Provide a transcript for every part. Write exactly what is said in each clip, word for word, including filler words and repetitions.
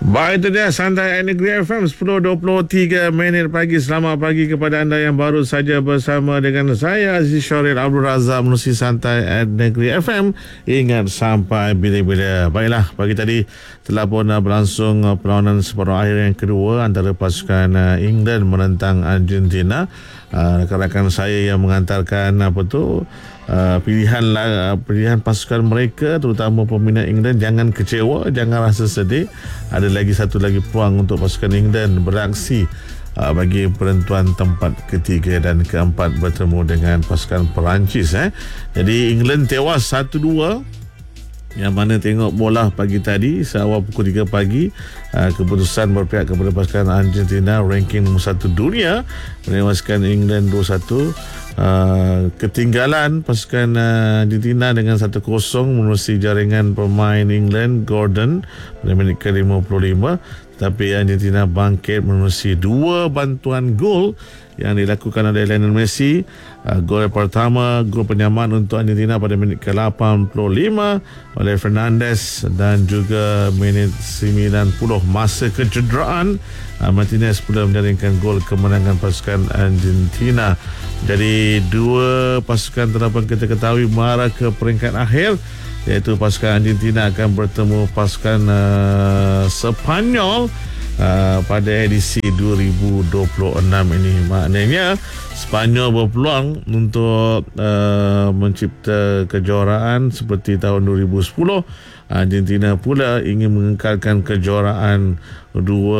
Baik, itu dia Santai Negeri F M sepuluh dua puluh tiga minit pagi. Selamat pagi kepada anda yang baru saja bersama dengan saya Aziz Syaril Abdul Razak menerusi Santai Negeri F M. Ingat sampai bila-bila. Baiklah, pagi tadi telah pun berlangsung perlawanan separuh akhir yang kedua antara pasukan England menentang Argentina. Uh, rakan-rakan saya yang mengantarkan apa tu uh, pilihan uh, pilihan pasukan mereka, terutama peminat England, jangan kecewa, jangan rasa sedih. Ada lagi satu lagi peluang untuk pasukan England beraksi uh, bagi penentuan tempat ketiga dan keempat bertemu dengan pasukan Perancis. Eh. Jadi England tewas satu dua. Yang mana tengok bola pagi tadi seawal pukul tiga pagi, uh, keputusan berpihak kepada pasukan Argentina, ranking nombor satu dunia, menewaskan England dua satu. Uh, ketinggalan pasukan uh, Argentina dengan satu kosong menerusi jaringan pemain England Gordon pada minit ke lima puluh lima. Tetapi Argentina bangkit menerusi dua bantuan gol yang dilakukan oleh Lionel Messi. Uh, gol pertama, gol penyamaan untuk Argentina pada minit ke lapan puluh lima oleh Fernandes, dan juga minit sembilan puluh masa kecederaan, uh, Martinez pula menjaringkan gol kemenangan pasukan Argentina. Jadi dua pasukan terdapat kita ketahui mengarah ke peringkat akhir, iaitu pasukan Argentina akan bertemu pasukan uh, Sepanyol Uh, pada edisi dua ribu dua puluh enam ini. Maknanya Sepanyol berpeluang untuk uh, mencipta kejuaraan seperti tahun dua ribu sepuluh. Argentina pula ingin mengekalkan kejuaraan dua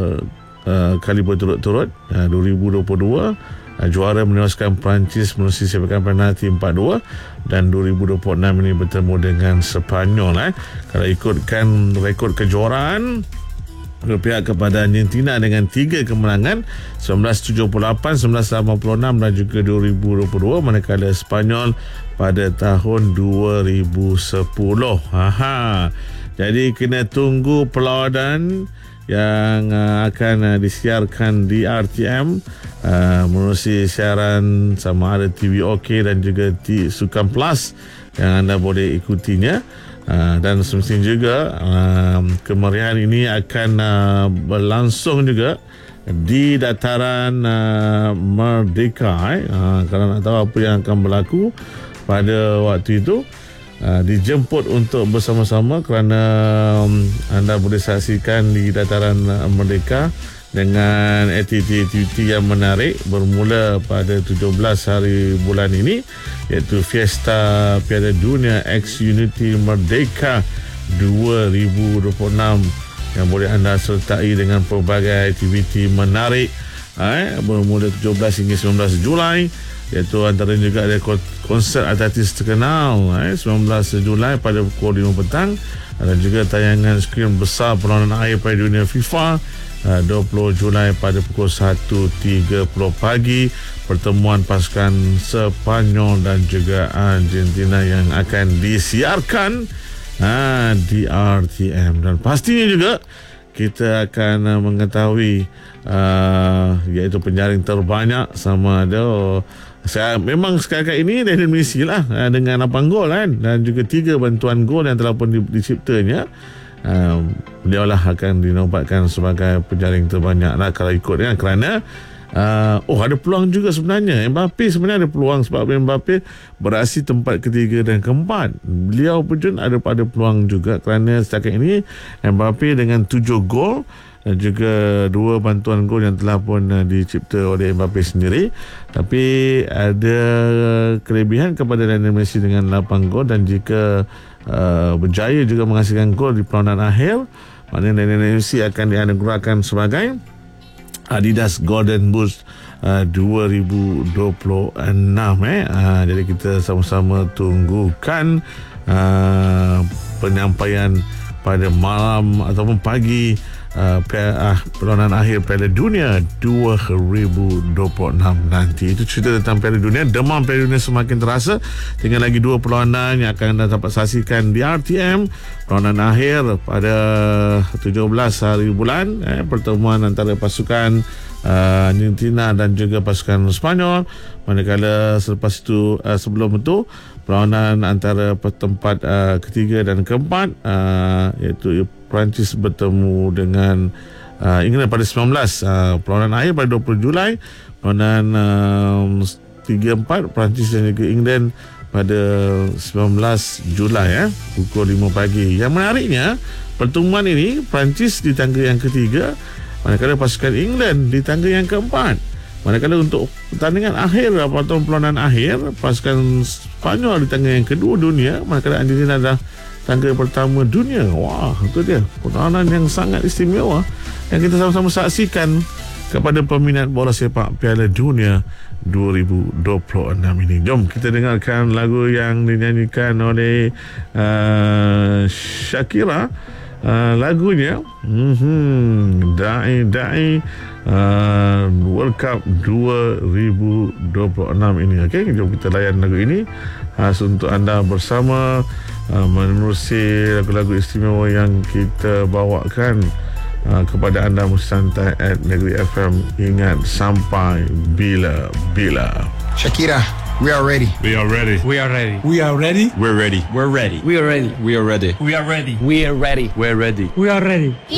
uh, kali berturut-turut. uh, dua ribu dua puluh dua uh, juara menewaskan Perancis menerusi sepakan penalti empat dua, dan dua ribu dua puluh enam ini bertemu dengan Sepanyol. eh. Kalau ikutkan rekod kejuaraan, berpihak kepada Argentina dengan tiga kemenangan, seribu sembilan ratus tujuh puluh lapan, seribu sembilan ratus lapan puluh enam dan juga dua ribu dua puluh dua, manakala Sepanyol pada tahun dua ribu sepuluh. Aha. Jadi kena tunggu perlawanan yang uh, akan uh, disiarkan di R T M uh, menerusi siaran sama ada T V OK dan juga T Sukan Plus yang anda boleh ikutinya. Uh, dan semestinya juga uh, kemeriahan ini akan uh, berlangsung juga di dataran uh, Merdeka. Eh. Uh, kalau nak tahu apa yang akan berlaku pada waktu itu, uh, dijemput untuk bersama-sama kerana um, anda boleh saksikan di dataran uh, Merdeka dengan aktiviti-aktiviti yang menarik bermula pada tujuh belas hari bulan ini, iaitu Fiesta Piala Dunia X Unity Merdeka dua ribu dua puluh enam yang boleh anda sertai dengan pelbagai aktiviti menarik eh, bermula tujuh belas hingga sembilan belas Julai, iaitu antara juga ada konsert artis terkenal eh, sembilan belas Julai pada pukul lima petang, dan juga tayangan skrin besar perlawanan akhir Piala Dunia FIFA uh, dua puluh Julai pada pukul satu tiga puluh pagi, pertemuan pasukan Sepanyol dan juga Argentina yang akan disiarkan uh, di R T M. Dan pastinya juga kita akan uh, mengetahui uh, iaitu penjaring terbanyak sama ada oh, saya, memang sekarang ini Lionel Messi lah dengan lapan gol kan, dan juga tiga bantuan gol yang telah pun diciptanya. Uh, beliau lah akan dinobatkan sebagai penjaring terbanyak lah kalau ikut ya, kerana uh, oh ada peluang juga sebenarnya. Mbappe sebenarnya ada peluang sebab Mbappe beraksi tempat ketiga dan keempat. Beliau pun ada pada peluang juga kerana setakat ini Mbappe dengan tujuh gol dan juga dua bantuan gol yang telah pun uh, dicipta oleh Mbappe sendiri. Tapi ada kelebihan kepada Lionel Messi dengan lapan gol, dan jika uh, berjaya juga menghasilkan gol di perlawanan akhir, maknanya Lionel Messi akan dianugerahkan sebagai Adidas Golden Boot uh, dua ribu dua puluh enam. Eh. Uh, jadi kita sama-sama tunggukan uh, penyampaian pada malam ataupun pagi Uh, uh, perlawanan akhir Piala Dunia dua ribu dua puluh enam nanti. Itu cerita tentang Piala Dunia. Demam Piala Dunia semakin terasa. Tinggal lagi dua perlawanan yang akan anda dapat saksikan di R T M. Perlawanan akhir pada tujuh belas hari bulan, eh, pertemuan antara pasukan uh, Argentina dan juga pasukan Sepanyol. Manakala selepas itu uh, sebelum itu perlawanan antara tempat uh, ketiga dan keempat, uh, iaitu Perancis bertemu dengan uh, England pada sembilan belas, uh, perlawanan akhir pada dua puluh Julai. Perlawanan um, tiga empat Perancis dan juga England pada sembilan belas Julai, eh, pukul lima pagi. Yang menariknya, pertemuan ini Perancis di tangga yang ketiga, manakala pasukan England di tangga yang keempat. Manakala untuk pertandingan akhir atau perlawanan akhir, pasukan Spanyol di tangga yang kedua dunia, manakala Argentina adalah tangga pertama dunia. Wah, itu dia perlawanan yang sangat istimewa yang kita sama-sama saksikan kepada peminat bola sepak Piala Dunia dua ribu dua puluh enam ini. Jom kita dengarkan lagu yang dinyanyikan oleh uh, Shakira. Uh, lagunya mm-hmm, Da'i Da'i uh, World Cup dua ribu dua puluh enam ini. Okey, jom kita layan lagu ini khas untuk anda bersama uh, menerusi lagu-lagu istimewa yang kita bawakan uh, kepada anda Musik Santai at Negeri F M. Ingat, sampai bila-bila. Shakira, we are ready. We are ready. We are ready. We are ready. We're ready. We're ready. We are ready. We are ready. We are ready. We are ready. We're ready. We are ready.